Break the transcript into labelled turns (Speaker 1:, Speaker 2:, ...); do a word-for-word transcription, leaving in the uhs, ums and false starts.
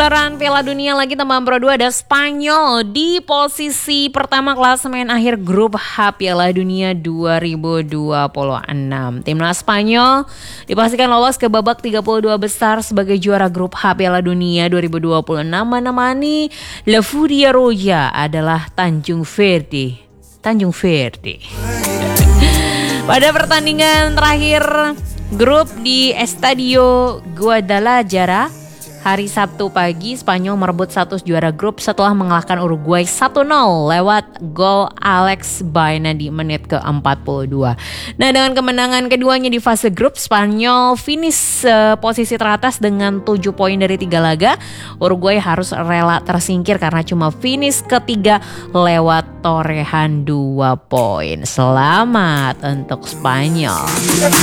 Speaker 1: Gelaran Piala Dunia lagi teman Pro dua, ada Spanyol di posisi pertama klasemen akhir grup H Piala Dunia dua ribu dua puluh enam. Timnas Spanyol dipastikan lolos ke babak tiga puluh dua besar sebagai juara grup H Piala Dunia dua ribu dua puluh enam. Menemani La Furia Roja adalah Tanjung Verde. Tanjung Verde. Pada pertandingan terakhir grup di Estadio Guadalajara hari Sabtu pagi, Spanyol merebut status juara grup setelah mengalahkan Uruguay satu nol lewat gol Alex Baena di menit ke empat puluh dua. Nah, dengan kemenangan keduanya di fase grup, Spanyol finish uh, posisi teratas dengan tujuh poin dari tiga laga. Uruguay harus rela tersingkir karena cuma finish ketiga lewat torehan dua poin. Selamat untuk Spanyol.